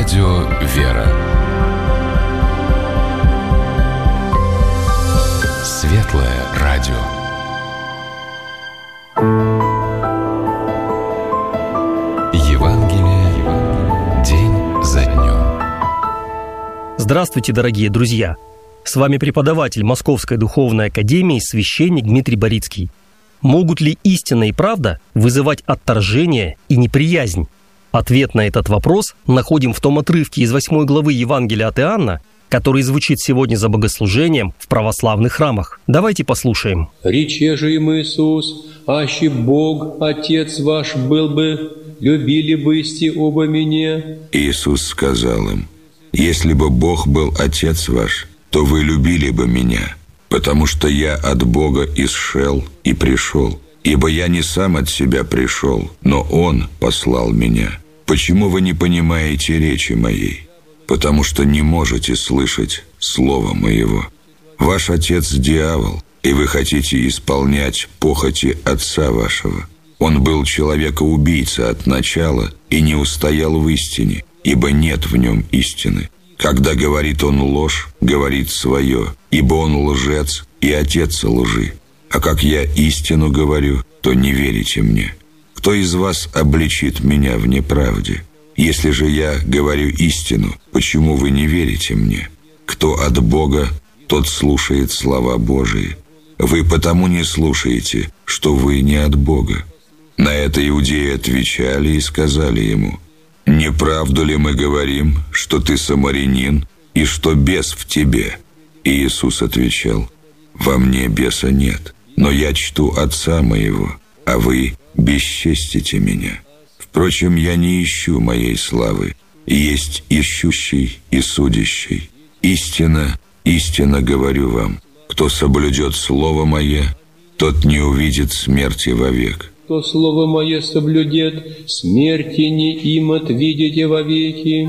Радио «Вера». Светлое радио. Евангелие день за днем. Здравствуйте, дорогие друзья! С вами преподаватель Московской духовной академии, священник Дмитрий Борицкий. Могут ли истина и правда вызывать отторжение и неприязнь? Ответ на этот вопрос находим в том отрывке из 8 главы Евангелия от Иоанна, который звучит сегодня за богослужением в православных храмах. Давайте послушаем. «Рече же им Иисус, аще Бог, Отец ваш был бы, любили бы исти оба меня». Иисус сказал им: «Если бы Бог был Отец ваш, то вы любили бы меня, потому что я от Бога исшел и пришел. Ибо я не сам от себя пришел, но Он послал меня. Почему вы не понимаете речи моей? Потому что не можете слышать слова моего. Ваш отец дьявол, и вы хотите исполнять похоти отца вашего. Он был человека-убийца от начала и не устоял в истине, ибо нет в нем истины. Когда говорит он ложь, говорит свое, ибо он лжец и отец лжи. А как я истину говорю, то не верите мне. Кто из вас обличит меня в неправде? Если же я говорю истину, почему вы не верите мне? Кто от Бога, тот слушает слова Божии. Вы потому не слушаете, что вы не от Бога». На это иудеи отвечали и сказали ему: «Не правду ли мы говорим, что ты самарянин и что бес в тебе?» И Иисус отвечал: «Во мне беса нет, но я чту Отца моего, а вы бесчестите меня. Впрочем, я не ищу моей славы, есть ищущий и судящий. Истинно, истинно говорю вам, кто соблюдет слово мое, тот не увидит смерти вовек». «Кто слово мое соблюдет, смерти не им отвидите вовеки».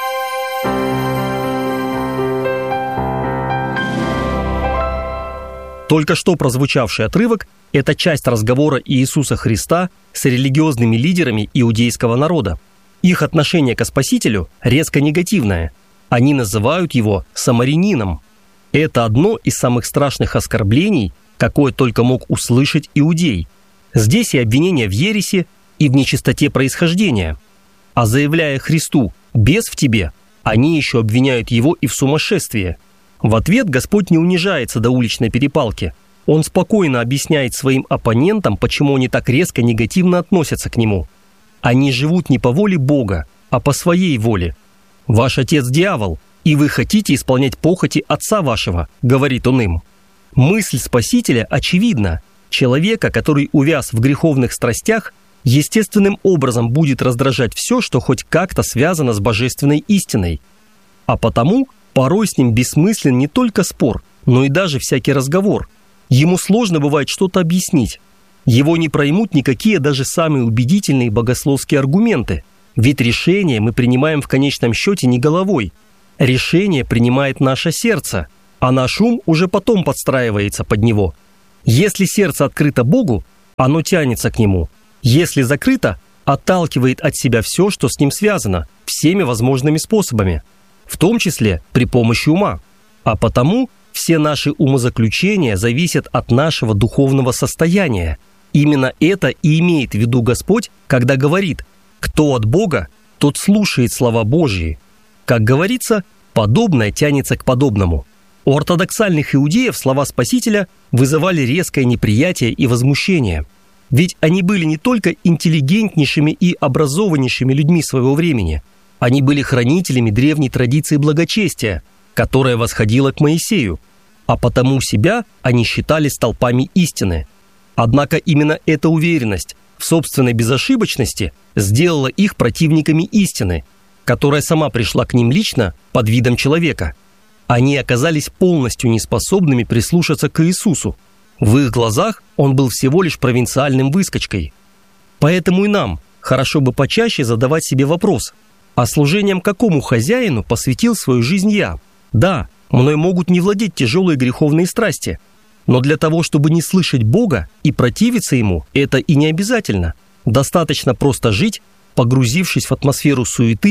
Только что прозвучавший отрывок – это часть разговора Иисуса Христа с религиозными лидерами иудейского народа. Их отношение к Спасителю резко негативное. Они называют его самарянином. Это одно из самых страшных оскорблений, какое только мог услышать иудей. Здесь и обвинение в ереси, и в нечистоте происхождения. А заявляя Христу «бес в тебе», они еще обвиняют его и в сумасшествии. В ответ Господь не унижается до уличной перепалки. Он спокойно объясняет своим оппонентам, почему они так резко негативно относятся к нему. Они живут не по воле Бога, а по своей воле. «Ваш отец дьявол, и вы хотите исполнять похоти отца вашего», — говорит он им. Мысль Спасителя очевидна. Человека, который увяз в греховных страстях, естественным образом будет раздражать все, что хоть как-то связано с божественной истиной. А потому порой с ним бессмыслен не только спор, но и даже всякий разговор. Ему сложно бывает что-то объяснить. Его не проймут никакие даже самые убедительные богословские аргументы. Ведь решение мы принимаем в конечном счете не головой. Решение принимает наше сердце, а наш ум уже потом подстраивается под него. Если сердце открыто Богу, оно тянется к Нему. Если закрыто, отталкивает от себя все, что с Ним связано, всеми возможными способами, в том числе при помощи ума. А потому все наши умозаключения зависят от нашего духовного состояния. Именно это и имеет в виду Господь, когда говорит: «Кто от Бога, тот слушает слова Божьи». Как говорится, подобное тянется к подобному. У ортодоксальных иудеев слова Спасителя вызывали резкое неприятие и возмущение. Ведь они были не только интеллигентнейшими и образованнейшими людьми своего времени, они были хранителями древней традиции благочестия, которая восходила к Моисею, а потому себя они считали столпами истины. Однако именно эта уверенность в собственной безошибочности сделала их противниками истины, которая сама пришла к ним лично под видом человека. Они оказались полностью неспособными прислушаться к Иисусу. В их глазах он был всего лишь провинциальным выскочкой. Поэтому и нам хорошо бы почаще задавать себе вопрос: а служением какому хозяину посвятил свою жизнь я? Да, мной могут не владеть тяжелые греховные страсти, но для того, чтобы не слышать Бога и противиться Ему, это и не обязательно. Достаточно просто жить, погрузившись в атмосферу суеты,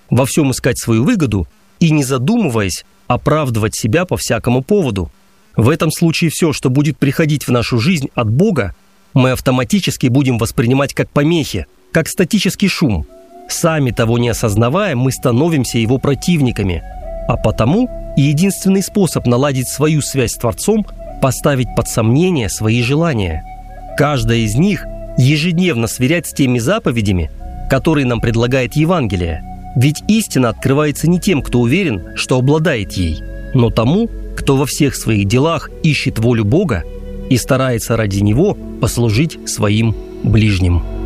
во всем искать свою выгоду и, не задумываясь, оправдывать себя по всякому поводу. В этом случае все, что будет приходить в нашу жизнь от Бога, мы автоматически будем воспринимать как помехи, как статический шум. Сами того не осознавая, мы становимся его противниками. А потому единственный способ наладить свою связь с Творцом – поставить под сомнение свои желания. Каждая из них ежедневно сверять с теми заповедями, которые нам предлагает Евангелие. Ведь истина открывается не тем, кто уверен, что обладает ей, но тому, кто во всех своих делах ищет волю Бога и старается ради Него послужить своим ближним.